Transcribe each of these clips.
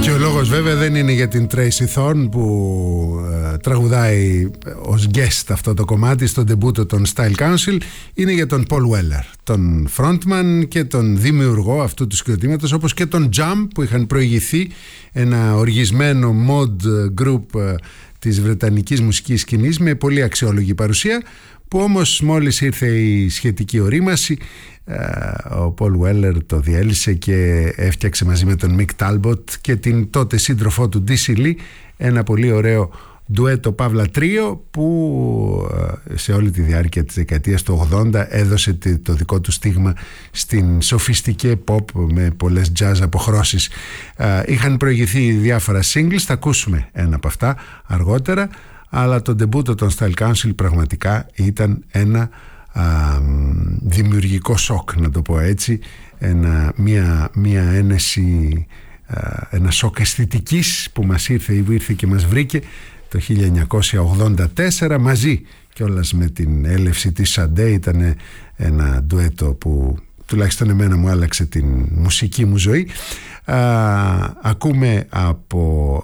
Και ο λόγος βέβαια δεν είναι για την Tracy Thorn που τραγουδάει ως guest αυτό το κομμάτι στο ντεμπούτο των Style Council. Είναι για τον Paul Weller, τον frontman και τον δημιουργό αυτού του συγκροτήματος, όπως και τον Jump που είχαν προηγηθεί, ένα οργισμένο mod group της βρετανικής μουσικής σκηνής με πολύ αξιόλογη παρουσία, που όμως μόλις ήρθε η σχετική ορίμαση, ο Paul Weller το διέλυσε και έφτιαξε μαζί με τον Mick Talbot και την τότε σύντροφό του Dizzy Lee ένα πολύ ωραίο ντουέτο παύλα τρίο που σε όλη τη διάρκεια της δεκαετίας του 80 έδωσε το δικό του στίγμα στην σοφιστική pop με πολλές jazz αποχρώσεις. Είχαν προηγηθεί διάφορα singles, θα ακούσουμε ένα από αυτά αργότερα, αλλά το ντεμπούτο των Style Council πραγματικά ήταν ένα δημιουργικό σοκ, να το πω έτσι, μια ένεση, ένα σοκ αισθητικής που μας ήρθε και μας βρήκε το 1984 μαζί κιόλας με την έλευση της Σαντέ. Ήταν ένα ντουέτο που τουλάχιστον εμένα μου άλλαξε την μουσική μου ζωή. Ακούμε από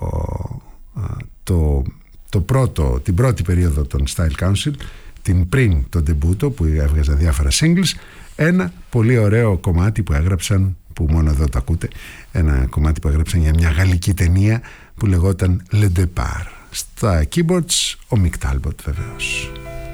την πρώτη περίοδο των Style Council, την πριν το ντεμπούτο που έβγαζα διάφορα singles, ένα πολύ ωραίο κομμάτι που έγραψαν, που μόνο εδώ το ακούτε, ένα κομμάτι που έγραψαν για μια γαλλική ταινία που λεγόταν Le Départ. Στα keyboards ο Mick Talbot βεβαίως.